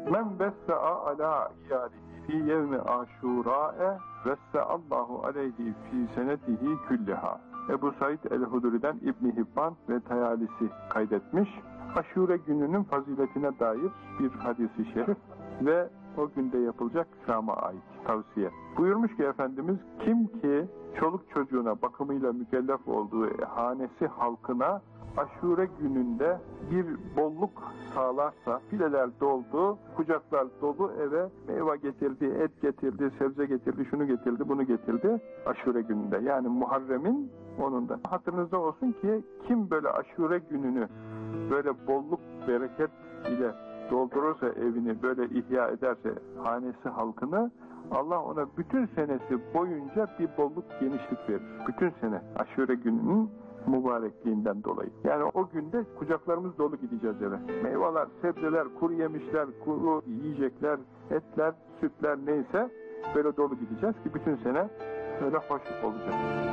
Men vessa'a ala iyalihi fi yevmi aşura'e vesse'allahu aleyhi fi senetihi külliha. Ebu Said el-Hudri'den İbn Hibban ve Tayalisi kaydetmiş. Aşure gününün faziletine dair bir hadis-i şerif ve o günde yapılacak İslam'a ait tavsiye. Buyurmuş ki Efendimiz, kim ki çoluk çocuğuna bakımıyla mükellef olduğu hanesi halkına Aşure gününde bir bolluk sağlarsa, fileler doldu, kucaklar dolu eve meyve getirdi, et getirdi, sebze getirdi, şunu getirdi, bunu getirdi Aşure gününde. Yani Muharrem'in onunda. Hatırınızda olsun ki kim böyle Aşure gününü böyle bolluk, bereket ile doldurursa evini, böyle ihya ederse hanesi halkını, Allah ona bütün senesi boyunca bir bolluk, genişlik verir. Bütün sene Aşure gününün mübarekliğinden dolayı. Yani o günde kucaklarımız dolu gideceğiz eve. Meyveler, sebzeler, kuru yemişler, kuru yiyecekler, etler, sütler neyse böyle dolu gideceğiz ki bütün sene öyle hoş olacak.